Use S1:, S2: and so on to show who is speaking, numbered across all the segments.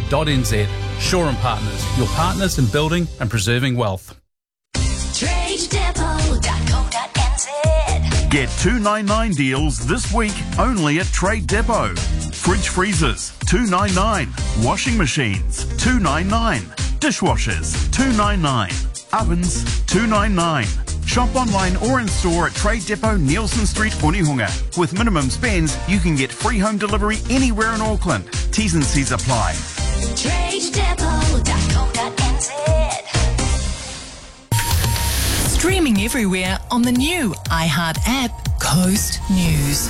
S1: trade.nz. Shaw and Partners, your partners in building and preserving wealth.
S2: TradeDepot.co.nz. Get $2.99 deals this week only at Trade Depot. Fridge freezers, $2.99. Washing machines, $2.99. Dishwashers, $2.99. Ovens, $2.99. Shop online or in store at Trade Depot, Nielsen Street, Onehunga. With minimum spends, you can get free home delivery anywhere in Auckland. T's and C's apply.
S3: TradeDepot.co.nz.
S4: Streaming everywhere on the new iHeart app, Coast News.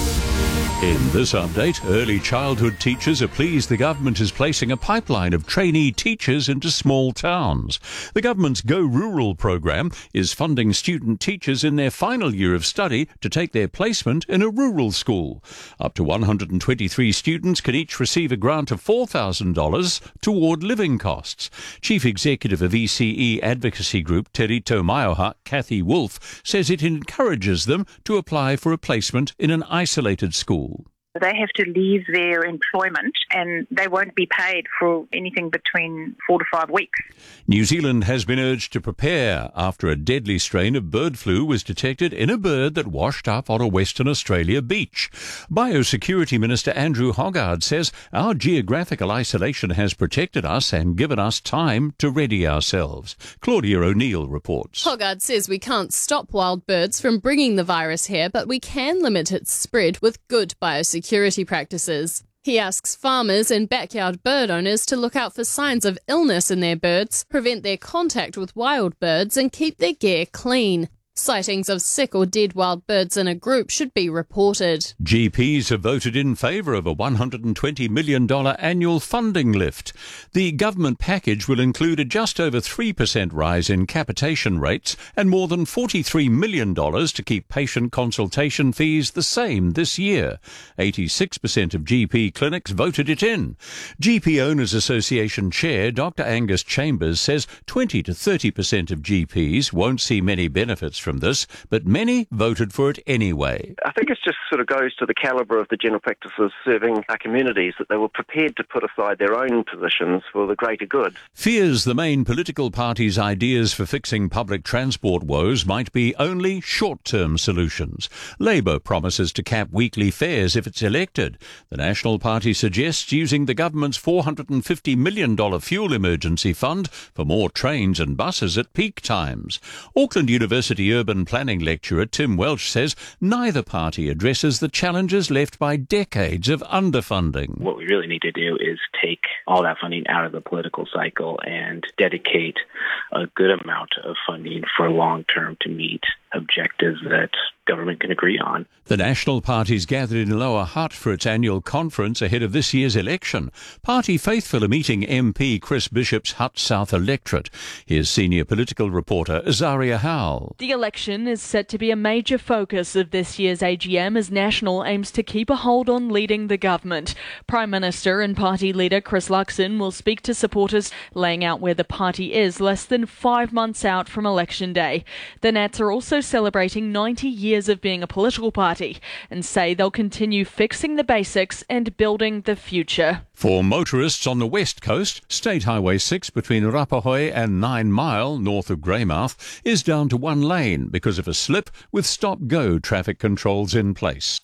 S5: In this update, early childhood teachers are pleased the government is placing a pipeline of trainee teachers into small towns. The government's Go Rural program is funding student teachers in their final year of study to take their placement in a rural school. Up to 123 students can each receive a grant of $4,000 toward living costs. Chief Executive of ECE Advocacy Group Te Rito Maioha, Kathy Wolfe, says it encourages them to apply for a placement in an isolated school.
S6: They have to leave their employment and they won't be paid for anything between 4 to 5 weeks.
S5: New Zealand has been urged to prepare after a deadly strain of bird flu was detected in a bird that washed up on a Western Australia beach. Biosecurity Minister Andrew Hoggard says our geographical isolation has protected us and given us time to ready ourselves. Claudia O'Neill reports.
S7: Hoggard says we can't stop wild birds from bringing the virus here, but we can limit its spread with good biosecurity practices. He asks farmers and backyard bird owners to look out for signs of illness in their birds, prevent their contact with wild birds and keep their gear clean. Sightings of sick or dead wild birds in a group should be reported.
S5: GPs have voted in favour of a $120 million annual funding lift. The government package will include a just over 3% rise in capitation rates and more than $43 million to keep patient consultation fees the same this year. 86% of GP clinics voted it in. GP Owners Association Chair Dr Angus Chambers says 20 to 30% of GPs won't see many benefits from this, but many voted for it anyway.
S8: I think it just sort of goes to the calibre of the general practices serving our communities, that they were prepared to put aside their own positions for the greater good.
S5: Fears the main political party's ideas for fixing public transport woes might be only short-term solutions. Labour promises to cap weekly fares if it's elected. The National Party suggests using the government's $450 million fuel emergency fund for more trains and buses at peak times. Auckland University urban planning lecturer Tim Welch says neither party addresses the challenges left by decades of underfunding.
S9: What we really need to do is take all that funding out of the political cycle and dedicate a good amount of funding for long-term to meet objectives that government can agree on.
S5: The National Party's gathered in Lower Hutt for its annual conference ahead of this year's election. Party faithful are meeting MP Chris Bishop's Hutt South electorate. Here's senior political reporter Azaria Howell.
S10: The election is set to be a major focus of this year's AGM as National aims to keep a hold on leading the government. Prime Minister and party leader Chris Luxon will speak to supporters, laying out where the party is less than 5 months out from election day. The Nats are also celebrating 90 years of being a political party and say they'll continue fixing the basics and building the future.
S5: For motorists on the west coast, State Highway 6 between Rapahoi and 9 Mile north of Greymouth is down to 1 lane because of a slip with stop-go traffic controls in place.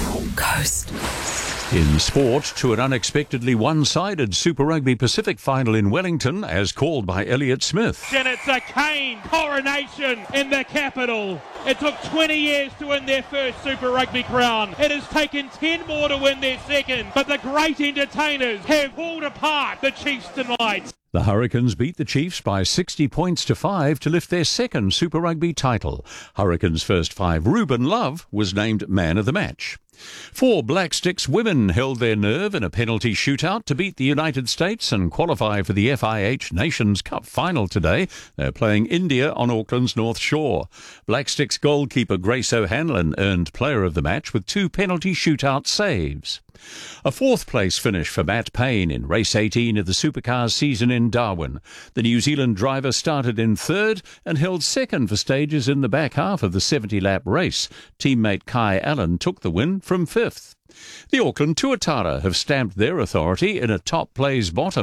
S4: Coast.
S5: In sport, to an unexpectedly one-sided Super Rugby Pacific final in Wellington, as called by Elliott Smith.
S11: And it's a Cane coronation in the capital. It took 20 years to win their first Super Rugby crown. It has taken 10 more to win their second, but the great entertainers have pulled apart the Chiefs tonight.
S5: The Hurricanes beat the Chiefs by 60 points to 5 to lift their second Super Rugby title. Hurricanes' first 5, Ruben Love, was named man of the match. 4 Black Sticks women held their nerve in a penalty shootout to beat the United States and qualify for the FIH Nations Cup final today. They're playing India on Auckland's North Shore. Black Sticks goalkeeper Grace O'Hanlon earned player of the match with 2 penalty shootout saves. A 4th place finish for Matt Payne in race 18 of the Supercars season in Darwin. The New Zealand driver started in 3rd and held 2nd for stages in the back half of the 70-lap race. Teammate Kai Allen took the win from 5th. The Auckland Tuatara have stamped their authority in a top plays bottom